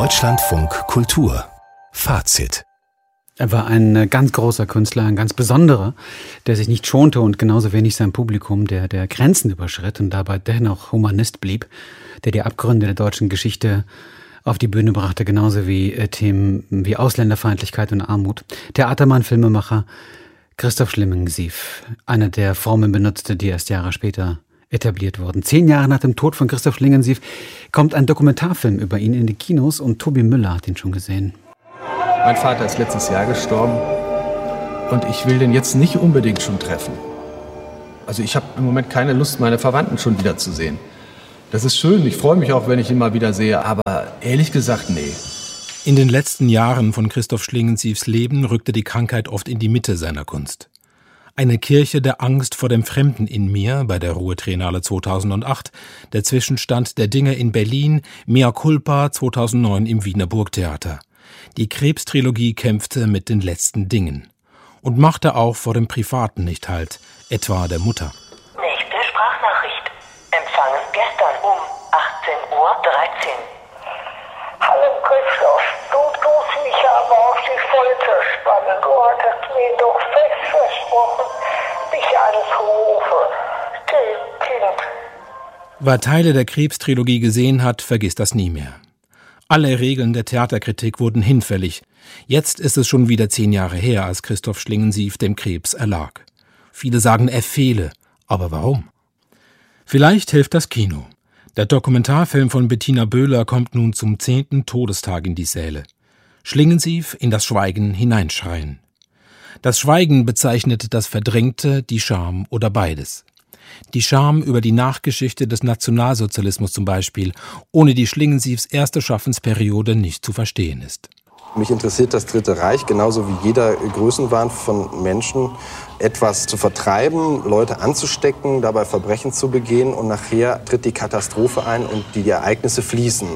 Deutschlandfunk Kultur Fazit. Er war ein ganz großer Künstler, ein ganz besonderer, der sich nicht schonte und genauso wenig sein Publikum, der Grenzen überschritt und dabei dennoch Humanist blieb, der die Abgründe der deutschen Geschichte auf die Bühne brachte, genauso wie Themen wie Ausländerfeindlichkeit und Armut. Theatermann, Filmemacher Christoph Schlingensief, einer der Formen benutzte, die erst Jahre später etabliert wurden. 10 Jahre nach dem Tod von Christoph Schlingensief kommt ein Dokumentarfilm über ihn in die Kinos und Tobi Müller hat ihn schon gesehen. Mein Vater ist letztes Jahr gestorben und ich will den jetzt nicht unbedingt schon treffen. Also ich habe im Moment keine Lust, meine Verwandten schon wiederzusehen. Das ist schön, ich freue mich auch, wenn ich ihn mal wieder sehe, aber ehrlich gesagt, nee. In den letzten Jahren von Christoph Schlingensiefs Leben rückte die Krankheit oft in die Mitte seiner Kunst. Eine Kirche der Angst vor dem Fremden in mir bei der Ruhr Triennale 2008, der Zwischenstand der Dinge in Berlin, Mea Culpa 2009 im Wiener Burgtheater. Die Krebs-Trilogie kämpfte mit den letzten Dingen und machte auch vor dem Privaten nicht Halt, etwa der Mutter. Nächste Sprachnachricht. Empfangen gestern um 18:13 Uhr. Hallo Christoph, du tust mich aber auf die Folter spannen. Du hattest mir doch fest versprochen, mich anzurufen. Kind. Wer Teile der Krebs-Trilogie gesehen hat, vergisst das nie mehr. Alle Regeln der Theaterkritik wurden hinfällig. Jetzt ist es schon wieder 10 Jahre her, als Christoph Schlingensief dem Krebs erlag. Viele sagen, er fehle. Aber warum? Vielleicht hilft das Kino. Der Dokumentarfilm von Bettina Böhler kommt nun zum 10. Todestag in die Säle. Schlingensief in das Schweigen hineinschreien. Das Schweigen bezeichnet das Verdrängte, die Scham oder beides. Die Scham über die Nachgeschichte des Nationalsozialismus zum Beispiel, ohne die Schlingensiefs erste Schaffensperiode nicht zu verstehen ist. Mich interessiert das Dritte Reich, genauso wie jeder Größenwahn von Menschen, etwas zu vertreiben, Leute anzustecken, dabei Verbrechen zu begehen und nachher tritt die Katastrophe ein und die Ereignisse fließen.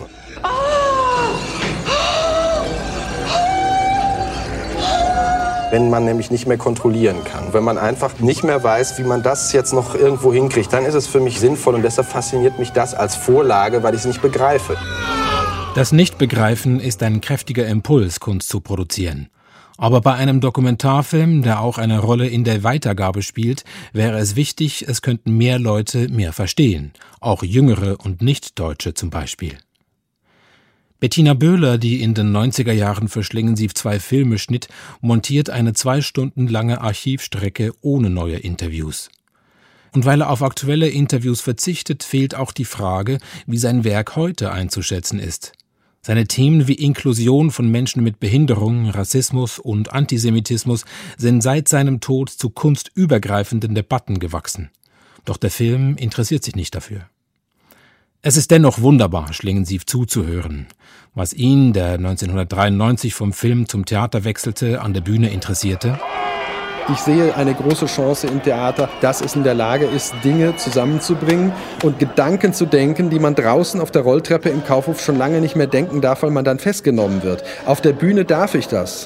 Wenn man nämlich nicht mehr kontrollieren kann. Wenn man einfach nicht mehr weiß, wie man das jetzt noch irgendwo hinkriegt, dann ist es für mich sinnvoll und deshalb fasziniert mich das als Vorlage, weil ich es nicht begreife. Das Nichtbegreifen ist ein kräftiger Impuls, Kunst zu produzieren. Aber bei einem Dokumentarfilm, der auch eine Rolle in der Weitergabe spielt, wäre es wichtig, es könnten mehr Leute mehr verstehen. Auch Jüngere und Nicht-Deutsche zum Beispiel. Bettina Böhler, die in den 90er Jahren für Schlingensief 2 Filme schnitt, montiert eine 2 Stunden lange Archivstrecke ohne neue Interviews. Und weil er auf aktuelle Interviews verzichtet, fehlt auch die Frage, wie sein Werk heute einzuschätzen ist. Seine Themen wie Inklusion von Menschen mit Behinderung, Rassismus und Antisemitismus sind seit seinem Tod zu kunstübergreifenden Debatten gewachsen. Doch der Film interessiert sich nicht dafür. Es ist dennoch wunderbar, Schlingensief zuzuhören. Was ihn, der 1993 vom Film zum Theater wechselte, an der Bühne interessierte. Ich sehe eine große Chance im Theater, dass es in der Lage ist, Dinge zusammenzubringen und Gedanken zu denken, die man draußen auf der Rolltreppe im Kaufhof schon lange nicht mehr denken darf, weil man dann festgenommen wird. Auf der Bühne darf ich das.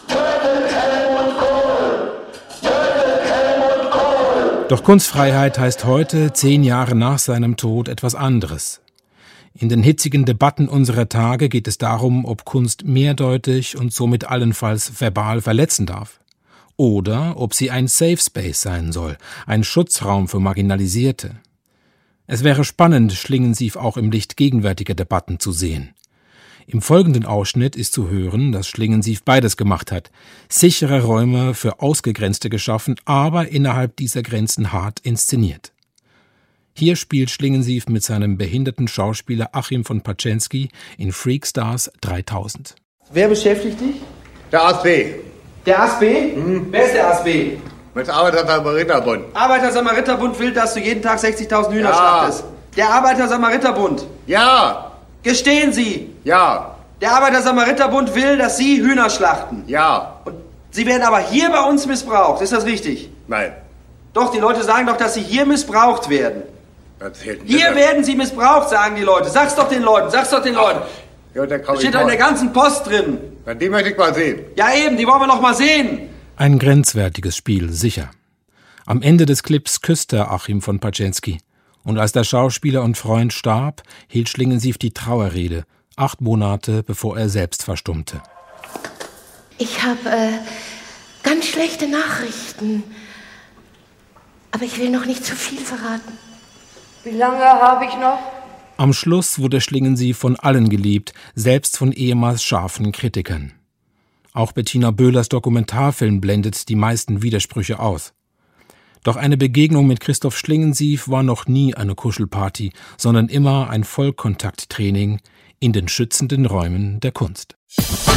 Doch Kunstfreiheit heißt heute, 10 Jahre nach seinem Tod, etwas anderes. In den hitzigen Debatten unserer Tage geht es darum, ob Kunst mehrdeutig und somit allenfalls verbal verletzen darf. Oder ob sie ein Safe Space sein soll, ein Schutzraum für Marginalisierte. Es wäre spannend, Schlingensief auch im Licht gegenwärtiger Debatten zu sehen. Im folgenden Ausschnitt ist zu hören, dass Schlingensief beides gemacht hat. Sichere Räume für Ausgegrenzte geschaffen, aber innerhalb dieser Grenzen hart inszeniert. Hier spielt Schlingensief mit seinem behinderten Schauspieler Achim von Paczensky in Freakstars 3000. Wer beschäftigt dich? Der ASB. Der ASB? Wer ist der ASB? Mit Arbeiter-Samariter-Bund. Arbeiter-Samariter-Bund will, dass du jeden Tag 60.000 Hühner schlachtest. Der Arbeiter-Samariter-Bund. Ja. Gestehen Sie. Ja. Der Arbeiter-Samariter-Bund will, dass Sie Hühner schlachten. Ja. Und Sie werden aber hier bei uns missbraucht. Ist das richtig? Nein. Doch, die Leute sagen doch, dass Sie hier missbraucht werden. Hier werden Sie missbraucht, sagen die Leute. Sag's doch den Leuten, sag's doch den Leuten. Ja, da Steht doch in der ganzen Post drin. Na, die möchte ich mal sehen. Ja eben, die wollen wir noch mal sehen. Ein grenzwertiges Spiel, sicher. Am Ende des Clips küsste Achim von Paczensky. Und als der Schauspieler und Freund starb, hielt Schlingensief die Trauerrede, 8 Monate bevor er selbst verstummte. Ich habe ganz schlechte Nachrichten. Aber ich will noch nicht zu viel verraten. Wie lange habe ich noch? Am Schluss wurde Schlingensief von allen geliebt, selbst von ehemals scharfen Kritikern. Auch Bettina Böhlers Dokumentarfilm blendet die meisten Widersprüche aus. Doch eine Begegnung mit Christoph Schlingensief war noch nie eine Kuschelparty, sondern immer ein Vollkontakttraining in den schützenden Räumen der Kunst.